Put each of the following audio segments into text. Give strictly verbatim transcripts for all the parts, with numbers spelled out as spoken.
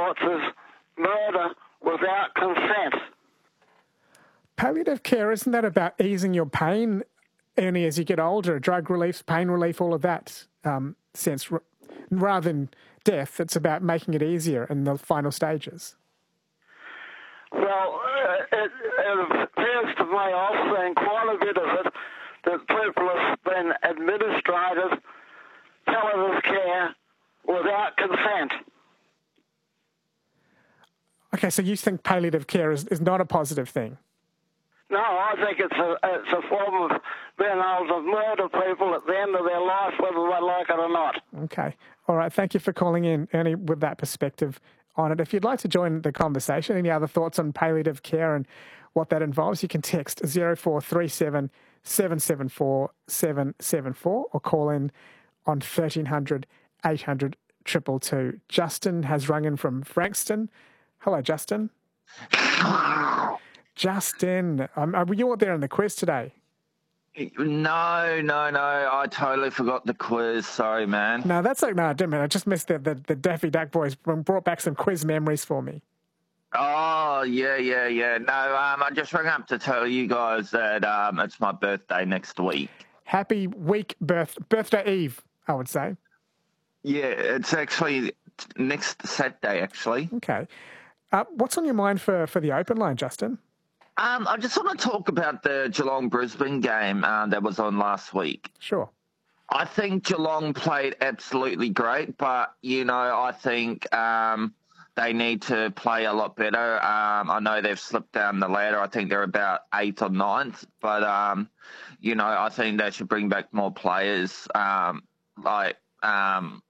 courts is murder without consent. Palliative care, isn't that about easing your pain, Ernie, as you get older? Drug relief, pain relief, all of that um, sense. Rather than death, it's about making it easier in the final stages. Well, uh, it, it appears to me also in quite a bit of it that people have been administrated palliative care without consent. Okay, so you think palliative care is, is not a positive thing? No, I think it's a it's a form of being able to murder people at the end of their life, whether they like it or not. Okay. All right. Thank you for calling in, Ernie, with that perspective on it. If you'd like to join the conversation, any other thoughts on palliative care and what that involves, you can text zero four three seven, seven seven four, seven seven four or call in on thirteen hundred, eight hundred, two two two. Justin has rung in from Frankston. Hello, Justin. Justin, um, were you out there in the quiz today? No, no, no. I totally forgot the quiz. Sorry, man. No, that's like, no, I didn't, man. I just missed the, the, the Daffy Duck boys brought back some quiz memories for me. Oh, yeah, yeah, yeah. No, um, I just rang up to tell you guys that um, it's my birthday next week. Happy week, birth, birthday eve, I would say. Yeah, it's actually next Saturday, actually. Okay. Uh, what's on your mind for, for the open line, Justin? Um, I just want to talk about the Geelong-Brisbane game uh, that was on last week. Sure. I think Geelong played absolutely great, but, you know, I think um, they need to play a lot better. Um, I know they've slipped down the ladder. I think they're about eighth or ninth, but, um, you know, I think they should bring back more players um, like um,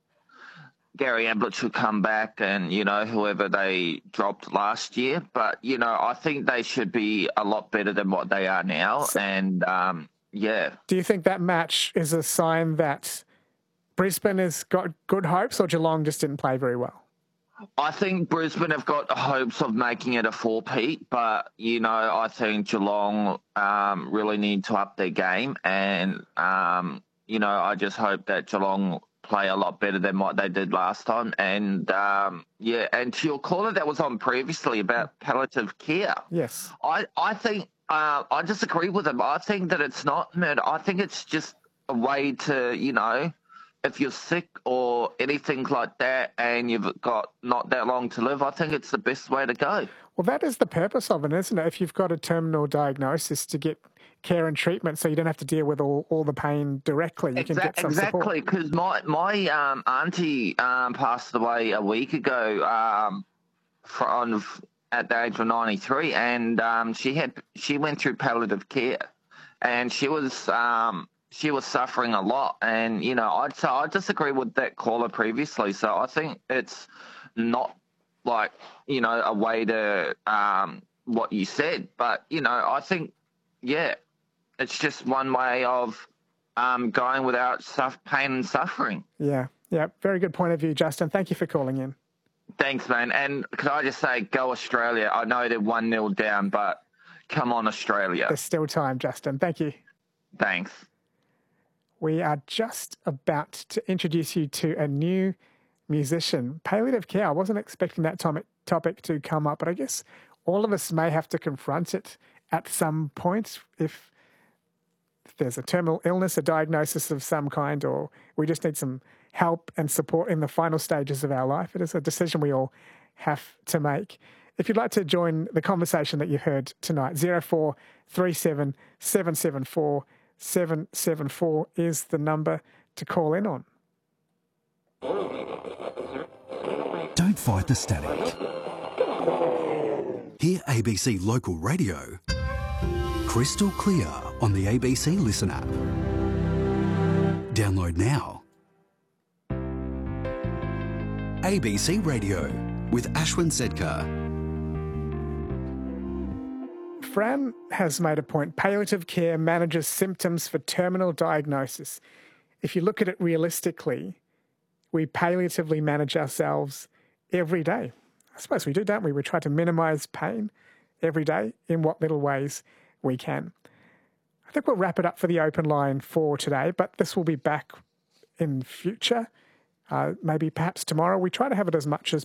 Gary Ablett should come back and, you know, whoever they dropped last year. But, you know, I think they should be a lot better than what they are now. So, and, um, yeah. Do you think that match is a sign that Brisbane has got good hopes or Geelong just didn't play very well? I think Brisbane have got hopes of making it a four-peat, but, you know, I think Geelong um, really need to up their game. And, um, you know, I just hope that Geelong play a lot better than what they did last time. And, um, yeah, and to your caller that was on previously about palliative care. Yes. I, I think, uh, I disagree with him. I think that it's not murder. I think it's just a way to, you know, if you're sick or anything like that and you've got not that long to live, I think it's the best way to go. Well, that is the purpose of it, isn't it? If you've got a terminal diagnosis, to get care and treatment so you don't have to deal with all, all the pain directly. You exactly, can get some exactly, because my, my um, auntie um, passed away a week ago um, from, at the age of ninety-three, and um, she had she went through palliative care, and she was um, she was suffering a lot. And, you know, I'd, so I disagree with that caller previously. So I think it's not like, you know, a way to um, what you said. But, you know, I think, yeah, it's just one way of um, going without suff- pain and suffering. Yeah, yeah. Very good point of view, Justin. Thank you for calling in. Thanks, man. And could I just say, go Australia. I know they're one nil down, but come on, Australia. There's still time, Justin. Thank you. Thanks. We are just about to introduce you to a new musician, palliative care. I wasn't expecting that topic to come up, but I guess all of us may have to confront it at some point if there's a terminal illness, a diagnosis of some kind, or we just need some help and support in the final stages of our life. It is a decision we all have to make. If you'd like to join the conversation that you heard tonight, zero four three seven, seven seven four, seven seven four is the number to call in on. Don't fight the static. Hear A B C Local Radio crystal clear on the A B C Listen app. Download now. A B C Radio with Ashwin Sedkar. Fran has made a point. Palliative care manages symptoms for terminal diagnosis. If you look at it realistically, we palliatively manage ourselves every day. I suppose we do, don't we? We try to minimise pain every day in what little ways we can. I think we'll wrap it up for the open line for today, but this will be back in future. Uh, maybe perhaps tomorrow. We try to have it as much as